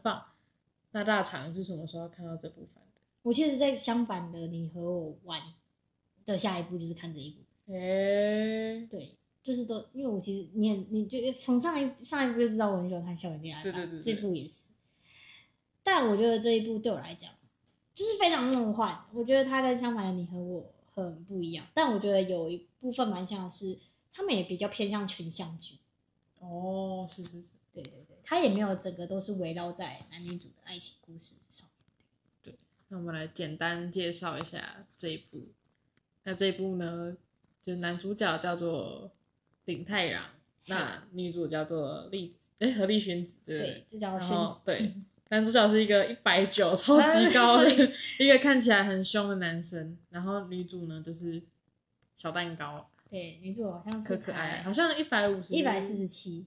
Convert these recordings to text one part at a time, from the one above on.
放。那大肠是什么时候看到这部番的？ 我其实在相反的你和我玩的下一部就是看这一部。对，就是都因为我其实你就从上一部就知道我很喜欢看校园恋爱番，这部也是。但我觉得这一部对我来讲就是非常梦幻，我觉得它跟相反的你和我很不一样，但我觉得有一部分蛮像的是他们也比较偏向群像剧。 哦，是， 对，它也没有整个都是围绕在男女主的爱情故事上。 对，那我们来简单介绍一下这一部。那这一部呢，就男主角叫做林太郎，那女主叫做何丽宣子， 对，就叫宣子。 对，男主角是一个190超级高的一个看起来很凶的男生，然后女主呢就是小蛋糕。对， 女主好像是可爱，好像 147，147，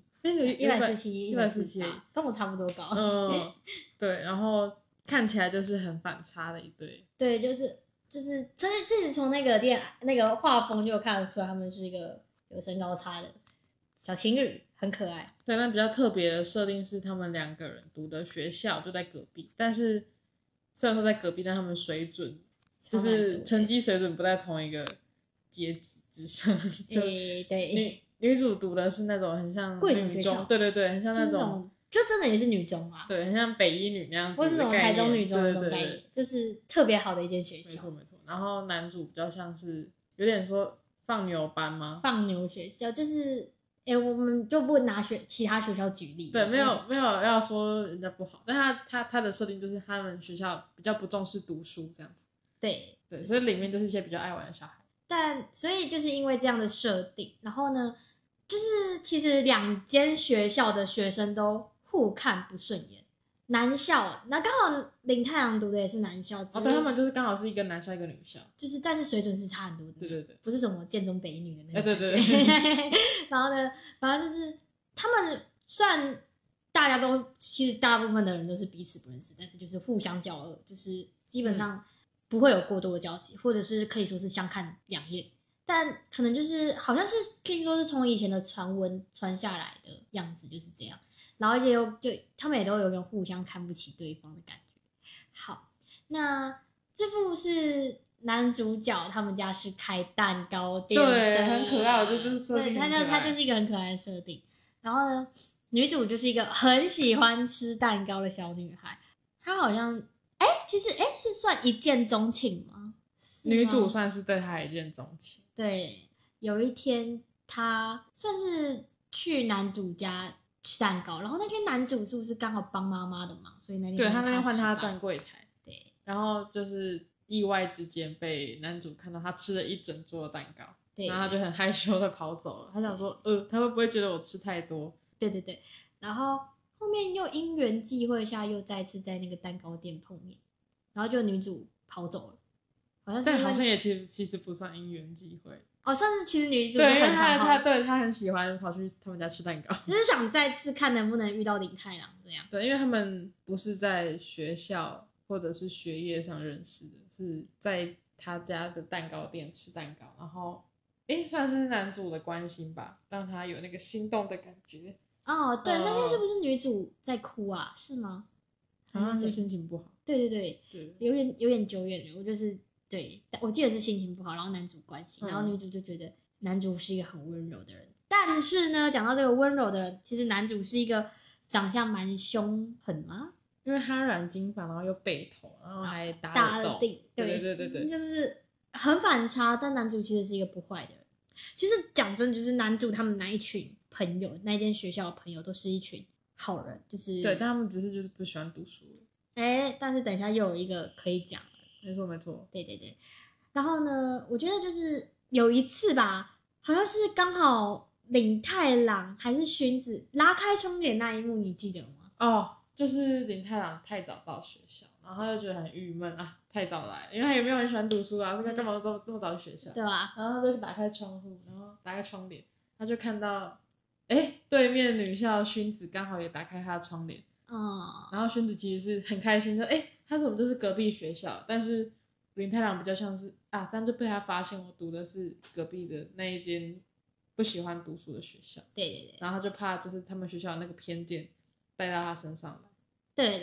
跟我差不多高。 对，然后看起来就是很反差的一对。 对，就是从那个画风就看得出来，他们是一个有身高差的小情侣，很可爱。 对，那比较特别的设定是他们2个人读的学校就在隔壁，但是虽然说在隔壁，但他们水准就是成绩水准不在同一个阶级之上。 对， 女主读的是那种很像贵族学校， 对，很像那种， 就真的也是女中啊， 对，很像北一女那样子， 或是什么台中女中那种概念，就是特别好的一间学校。 没错。然后男主比较像是有点说放牛班吗？ 放牛学校就是，我们就不拿其他学校举例。 对，没有要说人家不好，但他的设定就是他们学校比较不重视读书这样子。 对， 所以里面就是一些比较爱玩的小孩。 所以就是因为这样的设定，然后呢，就是其实2间学校的学生都互看不顺眼。男校，那刚好林太郎读的也是男校。 对，他们就是刚好是一个男校一个女校， 就是但是水准是差很多的。 对， 不是什么建中北一女的那种。 对。 然后呢，反正就是他们虽然大家都其实大部分的人都是彼此不认识，但是就是互相交恶，就是基本上不会有过多的交集，或者是可以说是相看两厌。但可能就是好像是听说是从以前的传闻传下来的样子就是这样。然后他们也都有点互相看不起对方的感觉。好，那这部是男主角他们家是开蛋糕店的， 对，很可爱，我觉得这个设定很可爱。 对，他就是一个很可爱的设定。然后呢，女主就是一个很喜欢吃蛋糕的小女孩。她好像，其实是算一见钟情吗？ 女主算是对她一见钟情。 对，有一天她算是去男主家吃蛋糕，然后那天男主是不是刚好帮妈妈的忙，所以那天对他那天换他站柜台， 对， 然后就是意外之间被男主看到他吃了一整桌的蛋糕，对，然后他就很害羞的跑走了。他想说，他会不会觉得我吃太多？ 对，然后后面又因缘际会下又再次在那个蛋糕店碰面，然后就女主跑走了， 但好像也其实不算因缘际会。 算是其实女主对，因为他很喜欢跑去他们家吃蛋糕， 只是想再次看能不能遇到林太郎这样。 对，因为他们不是在学校或者是学业上认识的，是在他家的蛋糕店吃蛋糕，然后算是男主的关心吧，让他有那个心动的感觉。 对，那天是不是女主在哭啊？是吗？ 好像是心情不好。 对，有点久远了。我就是对，我记得是心情不好，然后男主关心，然后女主就觉得男主是一个很温柔的人。但是呢，讲到这个温柔的人，其实男主是一个长相蛮凶狠吗？ 因为他染金发，然后又背头，然后还打耳洞，对， 就是很反差。但男主其实是一个不坏的人。其实讲真的，就是男主他们那一群朋友，那间学校的朋友都是一群好人，就是对，但他们只是就是不喜欢读书。 但是等一下又有一个可以讲了。 没错， 对。然后呢，我觉得就是有一次吧，好像是刚好林太郎还是薰子拉开窗帘那一幕，你记得吗？ 就是林太郎太早到学校，然后他就觉得很郁闷啊，太早来，因为他也没有很喜欢读书啊，他干嘛那么早去学校？ 对吧？ 然后他就打开窗户，然后打开窗帘，他就看到，对面女校薰子刚好也打开他的窗帘，然后薰子其实是很开心，说，他怎么就是隔壁学校？但是林太郎比较像是这样就被他发现我读的是隔壁的那一间不喜欢读书的学校。 对， 然后他就怕就是他们学校的那个偏见带到他身上来。 对，